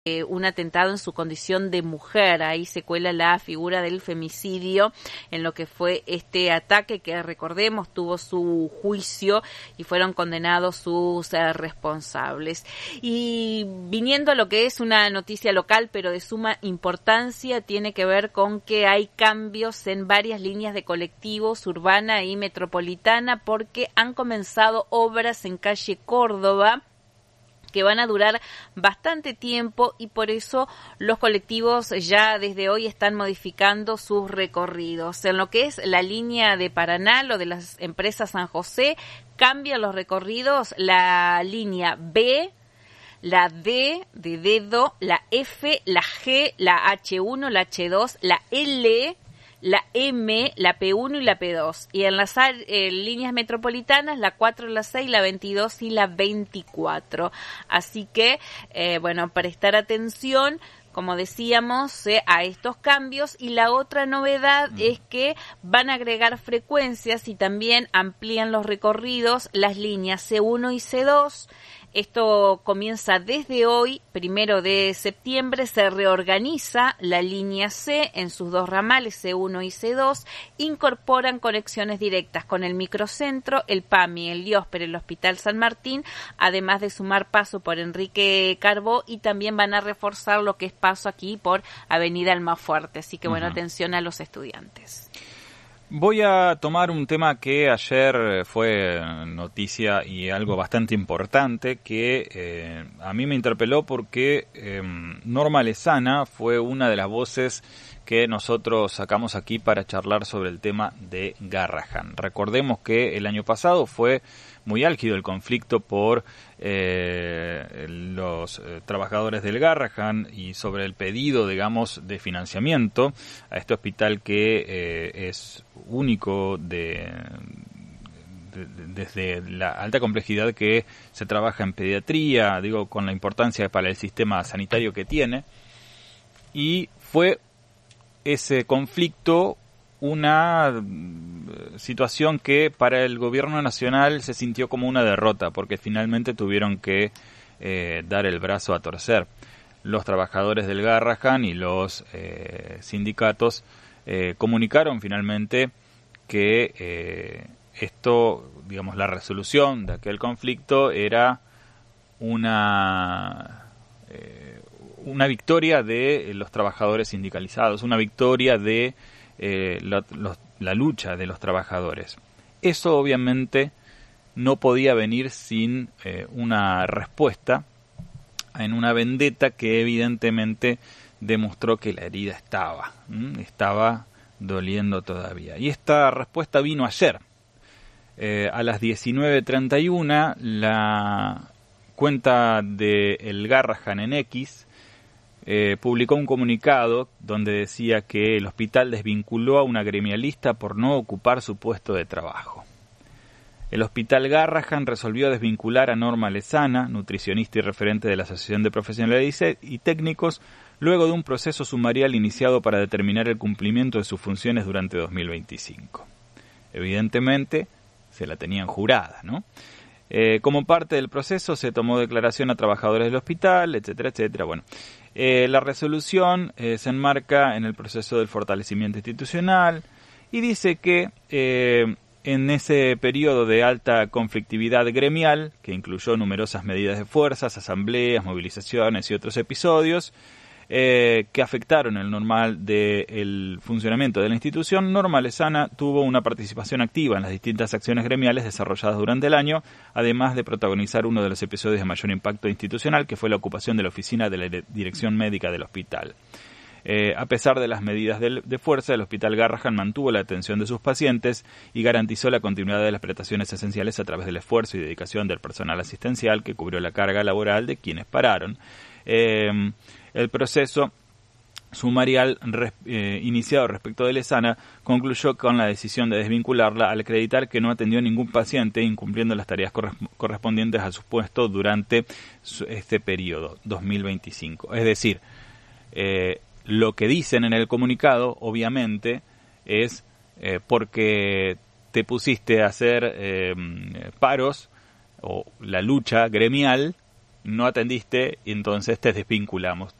un atentado en su condición de mujer. Ahí se cuela la figura del femicidio en lo que fue este ataque que, recordemos, tuvo su juicio y fueron condenados sus responsables. Y viniendo a lo que es una noticia local pero de suma importancia, tiene que ver con que hay cambios en varias líneas de colectivos, urbana y metropolitana, porque han comenzado obras en calle Córdoba que van a durar bastante tiempo, y por eso los colectivos ya desde hoy están modificando sus recorridos. En lo que es la línea de Paraná, lo de las empresas San José, cambian los recorridos, la línea B, la D de dedo, la F, la G, la H1, la H2, la L, la M, la P1 y la P2. Y en las líneas metropolitanas, la 4, la 6, la 22 y la 24. Así que, prestar atención, como decíamos, a estos cambios. Y la otra novedad es que van a agregar frecuencias y también amplían los recorridos, las líneas C1 y C2. Esto comienza desde hoy, 1 de septiembre, se reorganiza la línea C en sus dos ramales, C1 y C2, incorporan conexiones directas con el microcentro, el PAMI, el Diosper, el Hospital San Martín, además de sumar paso por Enrique Carbó, y también van a reforzar lo que es paso aquí por Avenida Almafuerte. Así que, atención a los estudiantes. Voy a tomar un tema que ayer fue noticia y algo bastante importante que a mí me interpeló porque Norma Lezana fue una de las voces que nosotros sacamos aquí para charlar sobre el tema de Garrahan. Recordemos que el año pasado fue muy álgido el conflicto por los trabajadores del Garrahan y sobre el pedido, digamos, de financiamiento a este hospital que es único desde la alta complejidad que se trabaja en pediatría, digo, con la importancia para el sistema sanitario que tiene. Y fue ese conflicto una situación que para el gobierno nacional se sintió como una derrota, porque finalmente tuvieron que dar el brazo a torcer. Los trabajadores del Garrahan y los sindicatos comunicaron finalmente que esto, digamos, la resolución de aquel conflicto era una victoria de los trabajadores sindicalizados, una victoria de la lucha de los trabajadores. Eso obviamente no podía venir sin una respuesta en una vendetta que evidentemente demostró que la herida estaba doliendo todavía. Y esta respuesta vino ayer. A las 19:31 la cuenta de El Garrahan en X publicó un comunicado donde decía que el hospital desvinculó a una gremialista por no ocupar su puesto de trabajo. El hospital Garrahan resolvió desvincular a Norma Lezana, nutricionista y referente de la Asociación de Profesionales y Técnicos, luego de un proceso sumarial iniciado para determinar el cumplimiento de sus funciones durante 2025. Evidentemente, se la tenían jurada, ¿no? Como parte del proceso se tomó declaración a trabajadores del hospital, etcétera, etcétera. Bueno, la resolución se enmarca en el proceso del fortalecimiento institucional y dice que en ese periodo de alta conflictividad gremial, que incluyó numerosas medidas de fuerzas, asambleas, movilizaciones y otros episodios que afectaron el normal del funcionamiento de la institución, Norma Lezana tuvo una participación activa en las distintas acciones gremiales desarrolladas durante el año, además de protagonizar uno de los episodios de mayor impacto institucional, que fue la ocupación de la oficina de la dirección médica del hospital. A pesar de las medidas de fuerza, el Hospital Garrahan mantuvo la atención de sus pacientes y garantizó la continuidad de las prestaciones esenciales a través del esfuerzo y dedicación del personal asistencial que cubrió la carga laboral de quienes pararon. El proceso sumarial iniciado respecto de Lezana concluyó con la decisión de desvincularla al acreditar que no atendió a ningún paciente, incumpliendo las tareas correspondientes a su puesto durante este periodo 2025. Es decir, lo que dicen en el comunicado, obviamente, es porque te pusiste a hacer paros o la lucha gremial, no atendiste y entonces te desvinculamos.